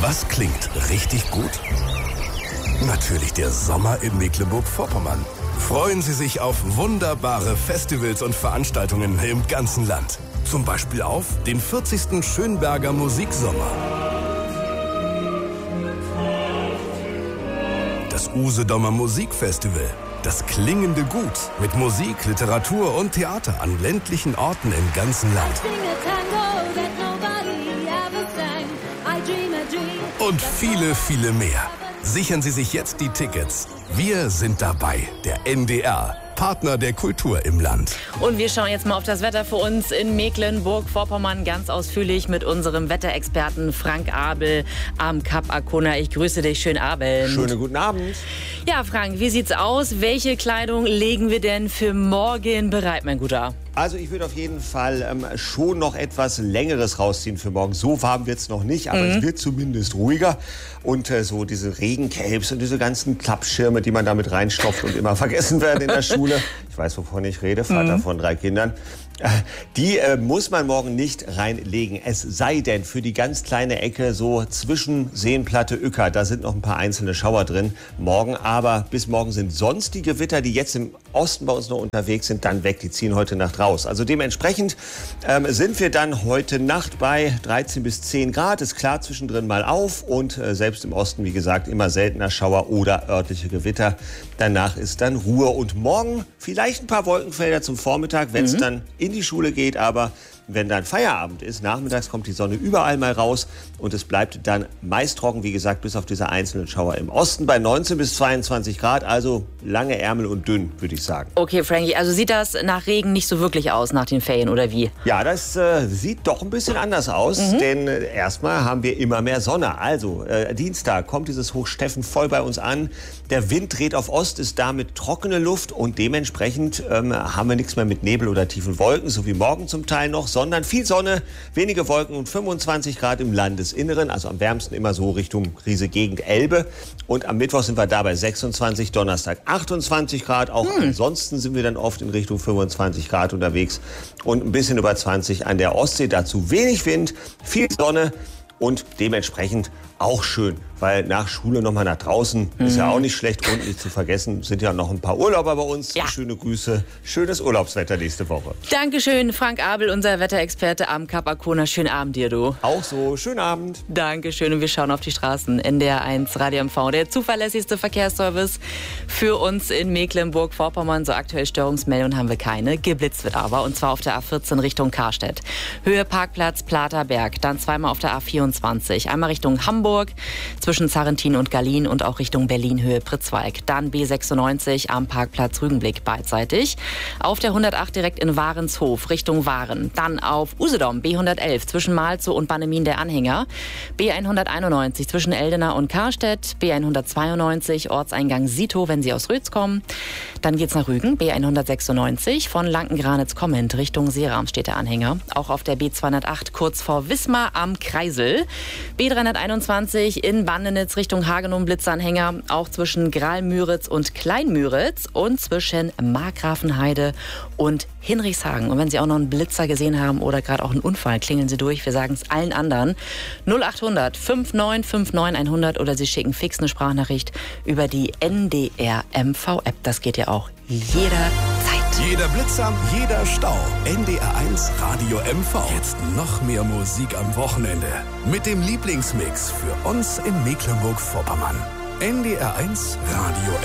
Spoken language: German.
Was klingt richtig gut? Natürlich der Sommer in Mecklenburg-Vorpommern. Freuen Sie sich auf wunderbare Festivals und Veranstaltungen im ganzen Land. Zum Beispiel auf den 40. Schönberger Musiksommer. Das Usedomer Musikfestival. Das klingende Gut mit Musik, Literatur und Theater an ländlichen Orten im ganzen Land. Und viele, viele mehr. Sichern Sie sich jetzt die Tickets. Wir sind dabei, der NDR, Partner der Kultur im Land. Und wir schauen jetzt mal auf das Wetter für uns in Mecklenburg-Vorpommern ganz ausführlich mit unserem Wetterexperten Frank Abel am Kap Arkona. Ich grüße dich, schönen Abend. Schönen guten Abend. Ja, Frank, wie sieht's aus? Welche Kleidung legen wir denn für morgen bereit, mein Guter? Also ich würde auf jeden Fall schon noch etwas Längeres rausziehen für morgen. So warm wird es noch nicht, aber es wird zumindest ruhiger. Und so diese Regencapes und diese ganzen Klappschirme, die man damit reinstopft und immer vergessen werden in der Schule. Ich weiß, wovon ich rede, Vater von 3 Kindern. Die muss man morgen nicht reinlegen. Es sei denn, für die ganz kleine Ecke so zwischen Seenplatte, Uecker, da sind noch ein paar einzelne Schauer drin. Morgen aber, bis morgen sind sonst die Gewitter, die jetzt im Osten bei uns noch unterwegs sind, dann weg. Die ziehen heute Nacht raus. Also dementsprechend sind wir dann heute Nacht bei 13 bis 10 Grad. Ist klar zwischendrin mal auf und selbst im Osten, wie gesagt, immer seltener Schauer oder örtliche Gewitter. Danach ist dann Ruhe und morgen vielleicht ein paar Wolkenfelder zum Vormittag, wenn es dann in die Schule geht, aber wenn dann Feierabend ist, nachmittags kommt die Sonne überall mal raus und es bleibt dann meist trocken, wie gesagt, bis auf diese einzelnen Schauer im Osten bei 19 bis 22 Grad, also lange Ärmel und dünn, würde ich sagen. Okay, Frankie, also sieht das nach Regen nicht so wirklich aus nach den Ferien, oder wie? Ja, das sieht doch ein bisschen anders aus, denn erstmal haben wir immer mehr Sonne. Also Dienstag kommt dieses Hoch Steffen voll bei uns an. Der Wind dreht auf Ost, ist damit trockene Luft und dementsprechend haben wir nichts mehr mit Nebel oder tiefen Wolken, so wie morgen zum Teil noch, sondern viel Sonne, wenige Wolken und 25 Grad im Landesinneren, also am wärmsten immer so Richtung Riese Gegend Elbe. Und am Mittwoch sind wir da bei 26, Donnerstag 28 Grad. Auch ansonsten sind wir dann oft in Richtung 25 Grad unterwegs und ein bisschen über 20 an der Ostsee. Dazu wenig Wind, viel Sonne und dementsprechend auch schön, weil nach Schule nochmal nach draußen ist ja auch nicht schlecht und nicht zu vergessen, sind ja noch ein paar Urlauber bei uns. Ja. Schöne Grüße, schönes Urlaubswetter nächste Woche. Dankeschön, Frank Abel, unser Wetterexperte am Kap Arkona. Schönen Abend dir, du. Auch so, schönen Abend. Dankeschön und wir schauen auf die Straßen. NDR 1 Radio MV, der zuverlässigste Verkehrsservice für uns in Mecklenburg-Vorpommern. So aktuell Störungsmeldungen haben wir keine. Geblitzt wird aber, und zwar auf der A14 Richtung Karstedt. Höhe Parkplatz Platerberg, dann zweimal auf der A24. Einmal Richtung Hamburg, zwischen Zarrentin und Gallien und auch Richtung Berlin Höhe Pritzwalk. Dann B96 am Parkplatz Rügenblick beidseitig. Auf der 108 direkt in Warenshof Richtung Waren. Dann auf Usedom B111 zwischen Malzow und Bannemin der Anhänger. B191 zwischen Eldena und Karstedt. B192 Ortseingang Sito, wenn Sie aus Rötz kommen. Dann geht's nach Rügen. B196 von Lankengranitz-Komment Richtung Seeram steht der Anhänger. Auch auf der B208 kurz vor Wismar am Kreisel. B321 in Bandenitz Richtung Hagenow Blitzanhänger, auch zwischen Graal-Müritz und Klein-Müritz und zwischen Markgrafenheide und Hinrichshagen. Und wenn Sie auch noch einen Blitzer gesehen haben oder gerade auch einen Unfall, klingeln Sie durch. Wir sagen es allen anderen. 0800 5959 100 oder Sie schicken fix eine Sprachnachricht über die NDR MV-App. Das geht ja auch jederzeit. Jeder Blitzer, jeder Stau. NDR 1 Radio MV. Jetzt noch mehr Musik am Wochenende. Mit dem Lieblingsmix für uns in Mecklenburg-Vorpommern. NDR 1 Radio